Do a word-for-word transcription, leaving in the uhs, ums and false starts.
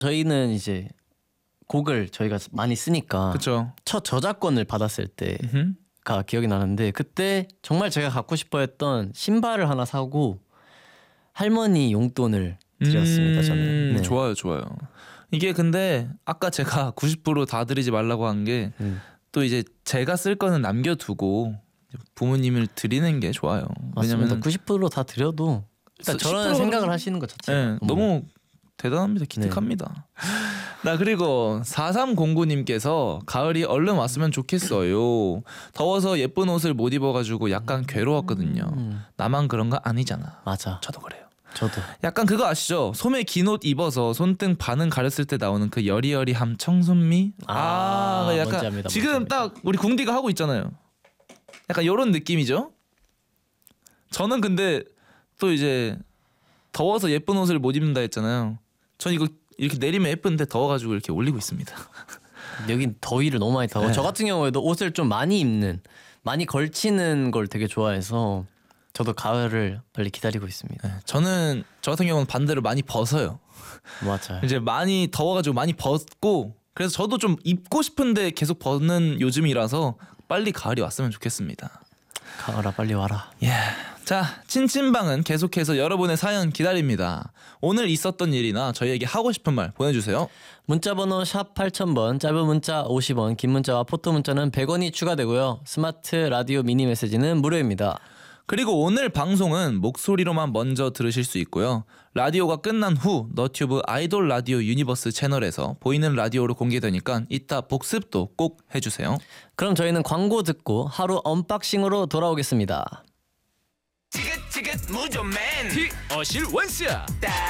저희는 이제 곡을 저희가 많이 쓰니까 그렇죠. 첫 저작권을 받았을 때가 기억이 나는데 그때 정말 제가 갖고 싶어했던 신발을 하나 사고 할머니 용돈을 드렸습니다. 음, 저는. 네. 좋아요, 좋아요. 이게 근데 아까 제가 구십 퍼센트 다 드리지 말라고 한 게 또 음. 이제 제가 쓸 거는 남겨두고 부모님을 드리는 게 좋아요. 왜냐면 구십 퍼센트 다 드려도 일단 저런 생각을 하시는 것 자체가 네, 너무 대단합니다. 기특합니다. 네. 나 그리고 사삼공구님께서 가을이 얼른 왔으면 좋겠어요. 더워서 예쁜 옷을 못 입어가지고 약간 괴로웠거든요. 음. 나만 그런 거 아니잖아. 맞아. 저도 그래요. 저도. 약간 그거 아시죠? 소매 긴 옷 입어서 손등 반은 가렸을 때 나오는 그 여리여리함 청순미. 아, 아 약간 뭔지 압니다, 지금 뭔지 딱 우리 궁디가 하고 있잖아요. 약간 이런 느낌이죠. 저는 근데 또 이제 더워서 예쁜 옷을 못 입는다 했잖아요. 전 이거 이렇게 내리면 예쁜데 더워가지고 이렇게 올리고 있습니다. 여긴 더위를 너무 많이 타고 네. 저 같은 경우에도 옷을 좀 많이 입는 많이 걸치는 걸 되게 좋아해서 저도 가을을 빨리 기다리고 있습니다. 네, 저는 저 같은 경우는 반대로 많이 벗어요. 맞아요. 이제 많이 더워가지고 많이 벗고 그래서 저도 좀 입고 싶은데 계속 벗는 요즘이라서 빨리 가을이 왔으면 좋겠습니다. 가을아 빨리 와라. 예. 자, 찐찐방은 계속해서 여러분의 사연 기다립니다. 오늘 있었던 일이나 저희에게 하고 싶은 말 보내주세요. 문자번호 샵 팔천 번, 짧은 문자 오십 원, 긴 문자와 포토 문자는 백 원이 추가되고요. 스마트 라디오 미니 메시지는 무료입니다. 그리고 오늘 방송은 목소리로만 먼저 들으실 수 있고요. 라디오가 끝난 후 너튜브 아이돌 라디오 유니버스 채널에서 보이는 라디오로 공개되니까 이따 복습도 꼭 해주세요. 그럼 저희는 광고 듣고 하루 언박싱으로 돌아오겠습니다. 지긋지긋 무조맨 티 어실 원스야